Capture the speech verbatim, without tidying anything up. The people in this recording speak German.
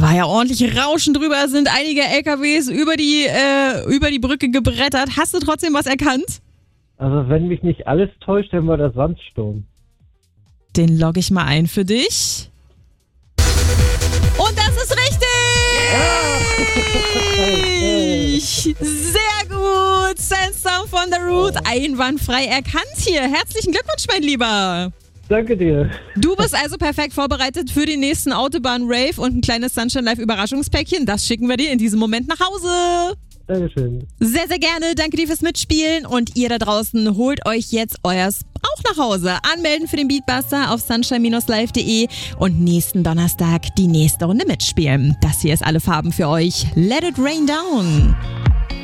war ja ordentlich Rauschen drüber, sind einige L K Ws über die, äh, über die Brücke gebrettert. Hast du trotzdem was erkannt? Also wenn mich nicht alles täuscht, dann war das Sandsturm. Den logge ich mal ein für dich. Und das ist richtig! Ja. Sehr gut! Sandstorm von The Root, einwandfrei erkannt hier. Herzlichen Glückwunsch, mein Lieber! Danke dir. Du bist also perfekt vorbereitet für den nächsten Autobahn-Rave und ein kleines Sunshine Live Überraschungspäckchen. Das schicken wir dir in diesem Moment nach Hause. Dankeschön. Sehr, sehr gerne. Danke dir fürs Mitspielen. Und ihr da draußen holt euch jetzt euers auch nach Hause. Anmelden für den Beatbuster auf sunshine Bindestrich live punkt de und nächsten Donnerstag die nächste Runde mitspielen. Das hier ist Alle Farben für euch. Let it rain down.